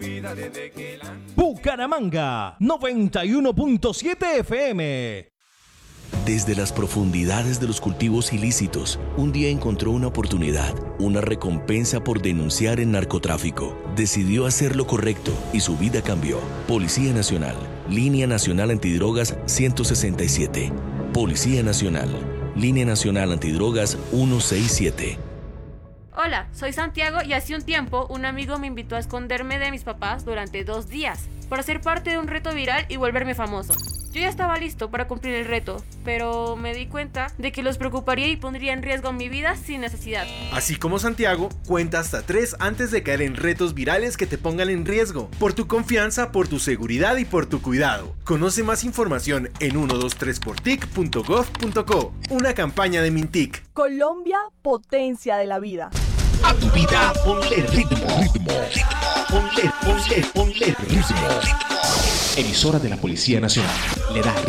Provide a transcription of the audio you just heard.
Bucaramanga 91.7 FM. Desde las profundidades de los cultivos ilícitos, un día encontró una oportunidad, una recompensa por denunciar el narcotráfico. Decidió hacer lo correcto y su vida cambió. Policía Nacional, Línea Nacional Antidrogas 167. Policía Nacional, Línea Nacional Antidrogas 167. Hola, soy Santiago y hace un tiempo un amigo me invitó a esconderme de mis papás durante 2 días para ser parte de un reto viral y volverme famoso. Yo ya estaba listo para cumplir el reto, pero me di cuenta de que los preocuparía y pondría en riesgo mi vida sin necesidad. Así como Santiago, cuenta hasta 3 antes de caer en retos virales que te pongan en riesgo. Por tu confianza, por tu seguridad y por tu cuidado. Conoce más información en 123portic.gov.co. Una campaña de Mintic. Colombia, potencia de la vida. A tu vida ponle ritmo. Ponle ritmo. Emisora de la Policía Nacional. Le da ritmo.